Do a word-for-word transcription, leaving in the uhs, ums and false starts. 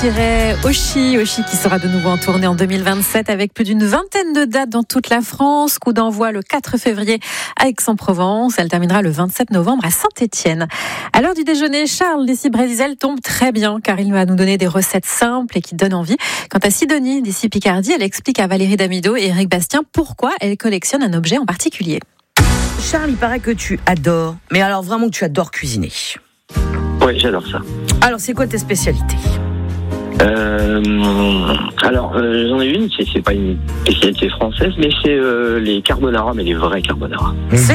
Oshi, Oshi qui sera de nouveau en tournée en deux mille vingt-sept avec plus d'une vingtaine de dates dans toute la France. Coup d'envoi le quatre février à Aix-en-Provence. Elle terminera le vingt-sept novembre à Saint-Étienne. À l'heure du déjeuner, Charles d'ici Brésil tombe très bien car il va nous donner des recettes simples et qui donnent envie. Quant à Sidonie d'ici Picardie, elle explique à Valérie Damido et Eric Bastien pourquoi elle collectionne un objet en particulier. Charles, il paraît que tu adores, mais alors vraiment que tu adores cuisiner. Oui, j'adore ça. Alors, c'est quoi tes spécialités ? Euh, alors, euh, j'en ai une, c'est, c'est pas une spécialité française, mais c'est euh, les carbonara, mais les vrais carbonara. C'est-à-dire ?